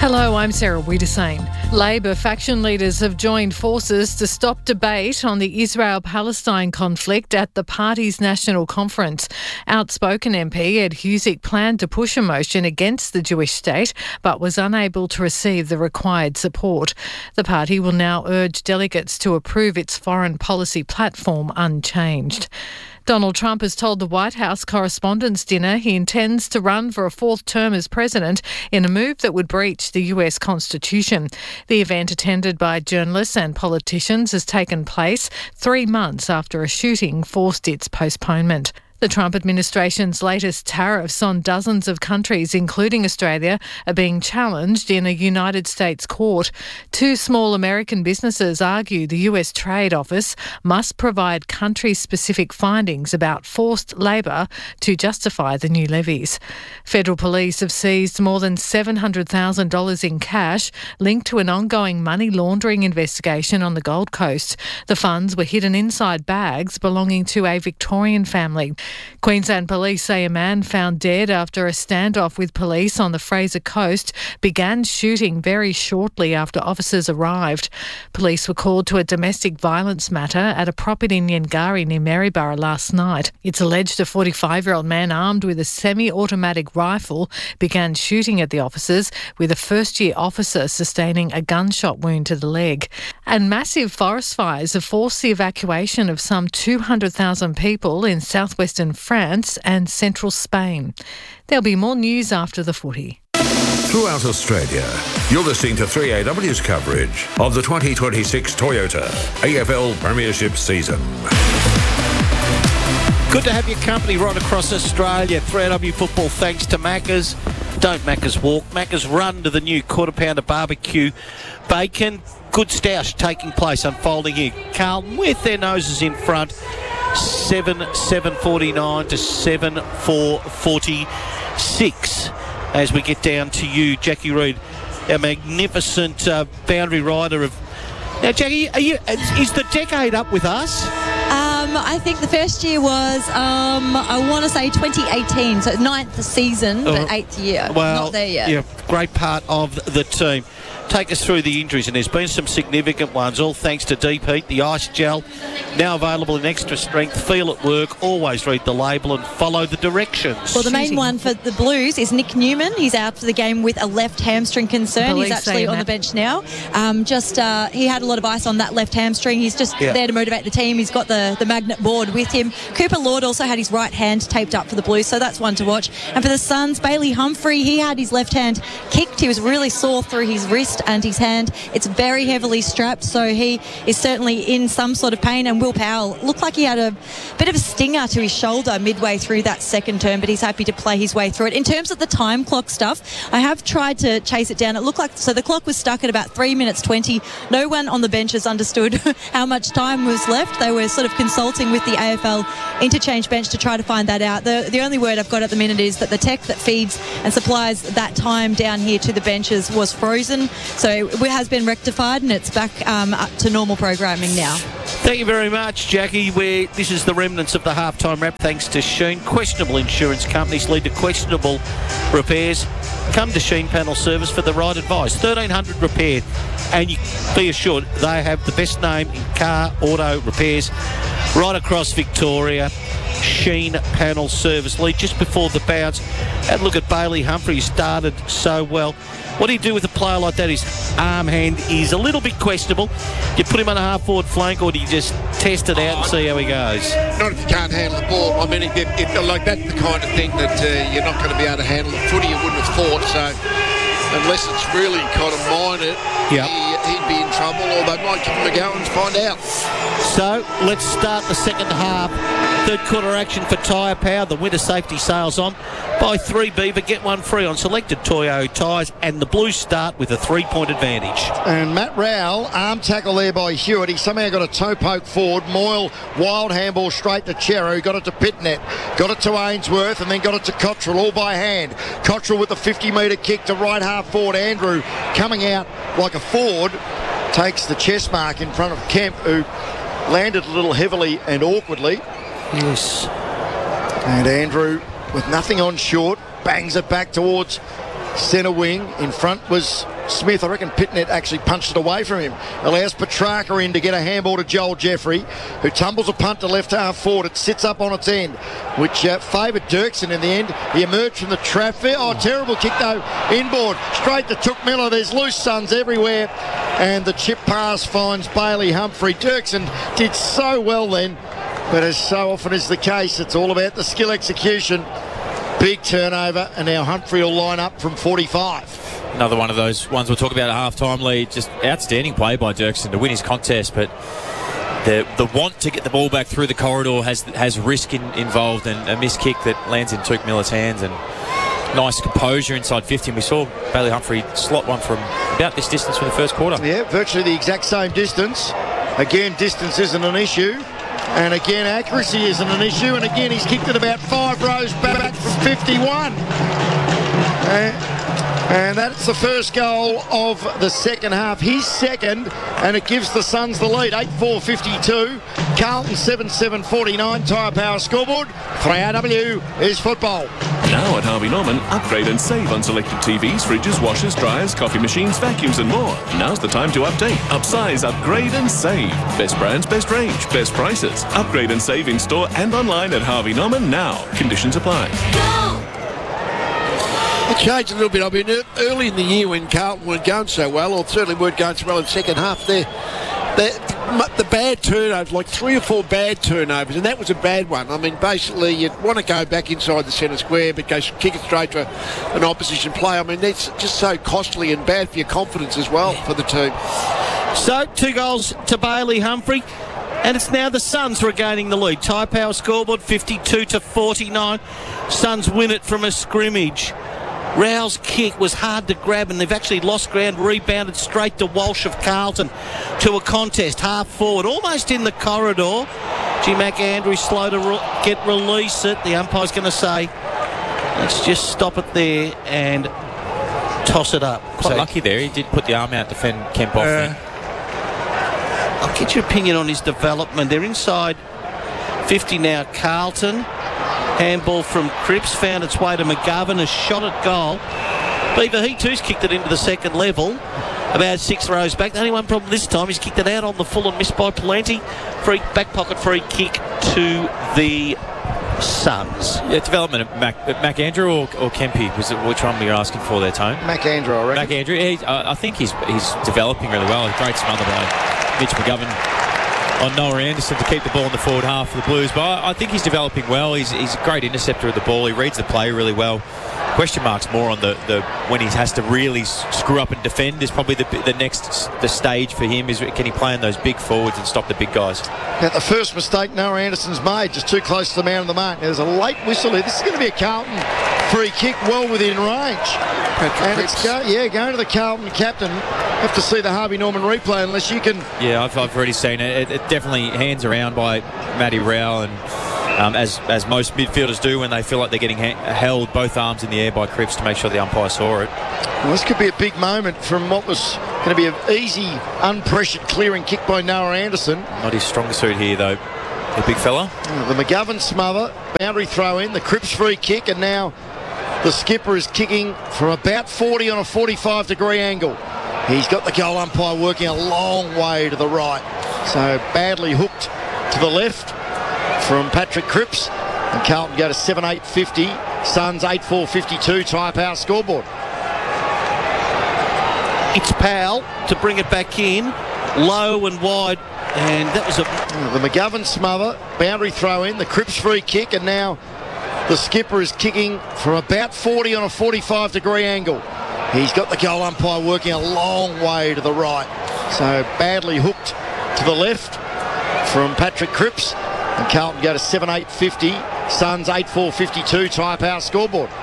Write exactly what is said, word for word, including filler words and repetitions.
Hello, I'm Sarah Wiedersane. Labor faction leaders have joined forces to stop debate on the Israel-Palestine conflict at the party's national conference. Outspoken M P Ed Husic planned to push a motion against the Jewish state, but was unable to receive the required support. The party will now urge delegates to approve its foreign policy platform unchanged. Donald Trump has told the White House Correspondents' Dinner he intends to run for a fourth term as president in a move that would breach the U S Constitution. The event, attended by journalists and politicians, has taken place three months after a shooting forced its postponement. The Trump administration's latest tariffs on dozens of countries, including Australia, are being challenged in a United States court. Two small American businesses argue the U S Trade Office must provide country-specific findings about forced labour to justify the new levies. Federal police have seized more than seven hundred thousand dollars in cash linked to an ongoing money laundering investigation on the Gold Coast. The funds were hidden inside bags belonging to a Victorian family. Queensland police say a man found dead after a standoff with police on the Fraser Coast began shooting very shortly after officers arrived. Police were called to a domestic violence matter at a property in Yangari near Maryborough last night. It's alleged a forty-five-year-old man armed with a semi-automatic rifle began shooting at the officers, with a first-year officer sustaining a gunshot wound to the leg. And massive forest fires have forced the evacuation of some two hundred thousand people in southwestern France and central Spain. There'll be more news after the footy. Throughout Australia, you're listening to three A W's coverage of the twenty twenty-six Toyota A F L Premiership season. Good to have your company right across Australia. three A W football thanks to Macca's. Don't Macca's walk. Macca's run to the new quarter pounder barbecue bacon. Good stoush taking place, unfolding here. Carlton with their noses in front. seven seven forty-nine to seven four forty-six. As we get down to you, Jackie Reid, our magnificent uh, boundary rider of... Now, Jackie, are you, is the decade up with us? Um, I think the first year was, um, I want to say twenty eighteen, so ninth season, but uh, eighth year. Well, not there yet. Yeah, great part of the team. Take us through the injuries, and there's been some significant ones, all thanks to Deep Heat, the ice gel, now available in extra strength. Feel at work, always read the label and follow the directions. Well, the main one for the Blues is Nick Newman. He's out for the game with a left hamstring concern. He's actually on the bench now. Um, just uh, he had a lot of ice on that left hamstring. He's just yeah. there to motivate the team. He's got the, the magnet board with him. Cooper Lord also had his right hand taped up for the Blues, so that's one to watch. And for the Suns, Bailey Humphrey, he had his left hand kicked. He was really sore through his wrist and his hand. It's very heavily strapped, so he is certainly in some sort of pain. And Will Powell looked like he had a bit of a stinger to his shoulder midway through that second term, but he's happy to play his way through it. In terms of the time clock stuff, I have tried to chase it down. It looked like, so the clock was stuck at about three minutes twenty. No one on the benches understood how much time was left. They were sort of consulting with the A F L interchange bench to try to find that out. The, the only word I've got at the minute is that the tech that feeds and supplies that time down here to the benches was frozen, so it has been rectified and it's back um, up to normal programming now. Thank you very much, Jackie. Where this is the remnants of the halftime wrap, thanks to Sheen. Questionable insurance companies lead to questionable repairs. Come to Sheen Panel Service for the right advice. thirteen hundred Repair, and you be assured they have the best name in car auto repairs right across Victoria. Sheen Panel Service. Lee, just before the bounce, and look at Bailey Humphrey, who started so well. What do you do with a player like that? His arm hand is a little bit questionable. Do you put him on a half-forward flank, or do you just test it out and see how he goes? Not if you can't handle the ball. I mean, if, if, like that's the kind of thing that uh, you're not going to be able to handle. The footy you wouldn't have thought, so unless it's really kind of minor, yep. he, he'd be in trouble, or they might give him a go and find out. So let's start the second half. Third quarter action for Tyre Power. The winter safety sales on. Buy three Beaver, get one free on selected Toyo tyres, and the Blues start with a three-point advantage. And Matt Rowell, arm tackle there by Hewitt. He somehow got a toe poke forward. Moyle, wild handball straight to Chero. Got it to Pitnet. Got it to Ainsworth, and then got it to Cottrell, all by hand. Cottrell with the fifty metre kick to right half forward. Andrew coming out like a forward. Takes the chest mark in front of Kemp, who landed a little heavily and awkwardly. Yes. And Andrew, with nothing on short, bangs it back towards centre wing. In front was Smith. I reckon Pitnet actually punched it away from him. Allows Petrarca in to get a handball to Joel Jeffrey, who tumbles a punt to left half forward. It sits up on its end, which uh, favoured Dirksen in the end. He emerged from the trap. Oh, terrible kick though. Inboard. Straight to Took Miller. There's loose Suns everywhere. And the chip pass finds Bailey Humphrey. Dirksen did so well then, but as so often is the case, it's all about the skill execution. Big turnover, and now Humphrey will line up from forty-five. Another one of those ones we'll talk about at half-time lead. Just outstanding play by Dirksen to win his contest, but the the want to get the ball back through the corridor has has risk in, involved, and a missed kick that lands in Took Miller's hands, and nice composure inside fifty. And we saw Bailey Humphrey slot one from about this distance from the first quarter. Yeah, virtually the exact same distance. Again, distance isn't an issue. And again, accuracy isn't an issue. And again, he's kicked it about five rows back from fifty-one. And, and that's the first goal of the second half. His second, and it gives the Suns the lead. eight four fifty-two. Carlton seven seven forty-nine. Tyre Power scoreboard. three R W is football. Now at Harvey Norman, upgrade and save on selected T Vs, fridges, washers, dryers, coffee machines, vacuums and more. Now's the time to update, upsize, upgrade and save. Best brands, best range, best prices. Upgrade and save in store and online at Harvey Norman now. Conditions apply. It changed a little bit. I mean, early in the year when Carlton weren't going so well, or certainly weren't going so well in the second half, there, the, the bad turnovers, like three or four bad turnovers, and that was a bad one. I mean, basically, you'd want to go back inside the centre square, but go kick it straight to an opposition player. I mean, that's just so costly and bad for your confidence as well for the team. So, two goals to Bailey Humphrey. And it's now the Suns regaining the lead. Tyre Power scoreboard fifty-two to forty-nine. Suns win it from a scrimmage. Rao's kick was hard to grab, and they've actually lost ground, rebounded straight to Walsh of Carlton to a contest, half forward, almost in the corridor. G. McAndrew slow to re- get release it. The umpire's going to say, let's just stop it there and toss it up. Quite so, lucky there. He did put the arm out to fend Kemp off uh, there. I'll get your opinion on his development. They're inside fifty now, Carlton. Handball from Cripps found its way to McGovern, a shot at goal. Beaver, he too's kicked it into the second level, about six rows back. The only one problem this time, he's kicked it out on the full and missed by Palenti. Free back pocket free kick to the Suns. Yeah, development of Mac, McAndrew or, or Kempy, was it, which one were you asking for there, Tone? McAndrew, I reckon. McAndrew, he, uh, I think he's he's developing really well. A great smother by Mitch McGovern on Noah Anderson to keep the ball in the forward half for the Blues. But I, I think he's developing well. He's, he's a great interceptor of the ball. He reads the play really well. Question marks more on the, the when he has to really screw up and defend is probably the the next the stage for him. Is can he play in those big forwards and stop the big guys? Now, the first mistake Noah Anderson's made, just too close to the man of the mark. There's a late whistle here. This is going to be a Carlton free kick, well within range. Patrick and Cripps. It's go, yeah, going to the Carlton captain. Have to see the Harvey Norman replay unless you can. Yeah, I've, I've already seen it. It, it definitely hands around by Matty Rowell, and um, as as most midfielders do when they feel like they're getting ha- held, both arms in the air by Cripps to make sure the umpire saw it. Well, this could be a big moment from what was going to be an easy, unpressured clearing kick by Noah Anderson. Not his strong suit here, though. The big fella. The McGovern smother, boundary throw in, the Cripps free kick, and now the skipper is kicking from about forty on a forty-five degree angle. He's got the goal umpire working a long way to the right. So badly hooked to the left from Patrick Cripps. And Carlton go to seven eight fifty. Suns eight four fifty-two. Tyre Power scoreboard. It's Powell to bring it back in. Low and wide. And that was a... The McGovern smother, boundary throw in, the Cripps free kick, and now the skipper is kicking from about forty on a forty-five degree angle. He's got the goal umpire working a long way to the right. So badly hooked to the left from Patrick Cripps. And Carlton go to seven eight fifty. Suns eight four fifty-two. Tyre Power scoreboard.